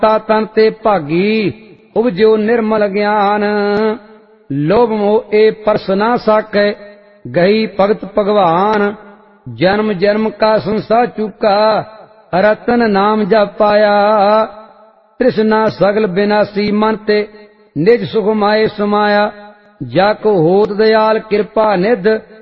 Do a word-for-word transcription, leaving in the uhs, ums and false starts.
ਤਾ ਤਨ ਤੇ ਭਾਗੀ ਉਪਜਿਓ ਨਿਰਮਲ ਗਿਆਨ। ਲੋਭ ਮੋਹ ਏ ਪਰਸ ਨਾ ਸਾਕੈ ਗਈ ਭਗਤ ਭਗਵਾਨ। ਜਨਮ ਜਨਮ ਕਾ ਸੰਸਾ ਚੁਕਾ ਰਤਨ ਨਾਮ ਜਪ ਪਾਇਆ। ਤ੍ਰਿਸ਼ਨਾ ਸਗਲ ਬਿਨਾਸੀ ਮਨ ਤੇ ਨਿਜ ਸੁਖ ਮਾਏ ਸਮਾਇਆ। ਜਾ ਕੋ ਹੋਤ ਦਇਆਲ ਕਿਰਪਾ ਨਿਧ